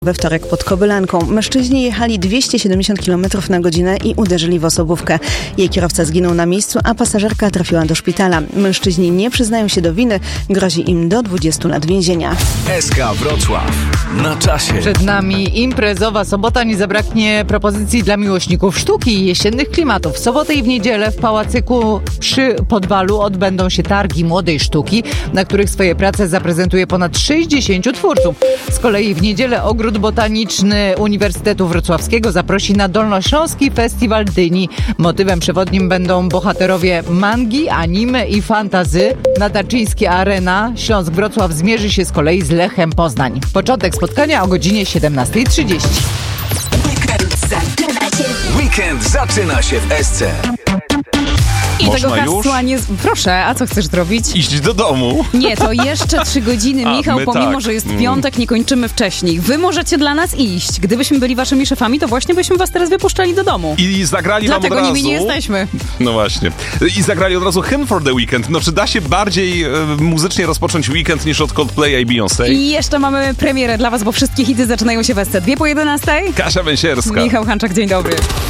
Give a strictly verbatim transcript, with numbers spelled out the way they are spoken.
We wtorek pod Kobylanką mężczyźni jechali dwieście siedemdziesiąt kilometrów na godzinę i uderzyli w osobówkę. Jej kierowca zginął na miejscu, a pasażerka trafiła do szpitala. Mężczyźni nie przyznają się do winy, grozi im do dwudziestu lat więzienia. S K Wrocław. Na czasie. Przed nami imprezowa sobota, nie zabraknie propozycji dla miłośników sztuki i jesiennych klimatów. W sobotę i w niedzielę w Pałacyku przy Podwalu odbędą się targi młodej sztuki, na których swoje prace zaprezentuje ponad sześćdziesięciu twórców. Z kolei w niedzielę Ogród Botaniczny Uniwersytetu Wrocławskiego zaprosi na Dolnośląski Festiwal Dyni. Motywem przewodnim będą bohaterowie mangi, anime i fantazy. Na Tarczyńskiej Arena Śląsk-Wrocław zmierzy się z kolei z Lechem Poznań. Początek spotkania o godzinie siedemnasta trzydzieści. Weekend zaczyna się w S C. I Można tego już? hasła nie... Proszę, a co chcesz zrobić? Iść do domu. Nie, to jeszcze trzy godziny, A, Michał, my pomimo, tak. że jest Mm. piątek, nie kończymy wcześniej. Wy możecie dla nas iść. Gdybyśmy byli waszymi szefami, to właśnie byśmy was teraz wypuszczali do domu. I zagrali wam od Dlatego razu... nimi nie jesteśmy. No właśnie. I zagrali od razu Hymn for the Weekend. No czy da się bardziej e, muzycznie rozpocząć weekend niż od Coldplay i Beyoncé? I jeszcze mamy premierę dla was, bo wszystkie hity zaczynają się w S C. Dwie po jedenastej. Kasia Węsierska. Michał Hanczak, dzień dobry.